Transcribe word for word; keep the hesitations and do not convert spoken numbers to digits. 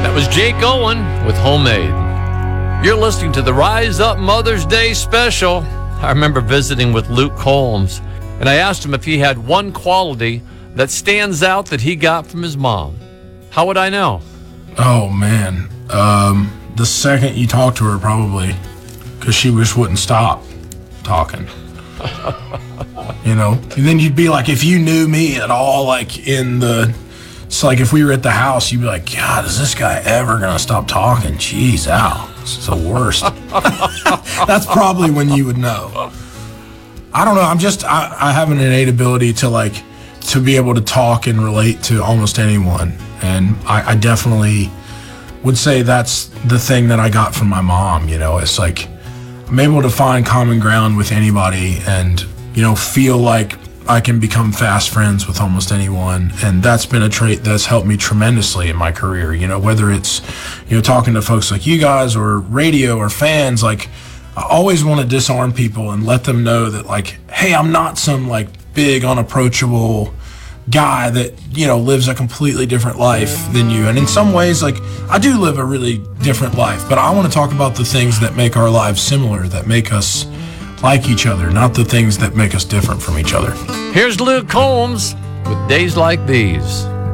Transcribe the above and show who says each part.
Speaker 1: That was Jake Owen with Homemade. You're listening to the Rise Up Mother's Day special. I remember visiting with Luke Combs, and I asked him if he had one quality that stands out that he got from his mom. How would I know?
Speaker 2: Oh, man. Um, the second you talk to her, probably, because she just wouldn't stop talking. You know? And then you'd be like, if you knew me at all, like, in the... It's like if we were at the house, you'd be like, God, is this guy ever going to stop talking? Jeez, ow. It's the worst. That's probably when you would know. I don't know. I'm just, I, I have an innate ability to like, to be able to talk and relate to almost anyone. And I, I definitely would say that's the thing that I got from my mom. You know, it's like, I'm able to find common ground with anybody and, you know, feel like I can become fast friends with almost anyone, and that's been a trait that's helped me tremendously in my career. You know, whether it's, you know, talking to folks like you guys or radio or fans, like I always want to disarm people and let them know that, like, hey, I'm not some like big unapproachable guy that, you know, lives a completely different life than you. And in some ways, like, I do live a really different life, but I want to talk about the things that make our lives similar, that make us like each other, not the things that make us different from each other.
Speaker 1: Here's Luke Combs with Days Like These.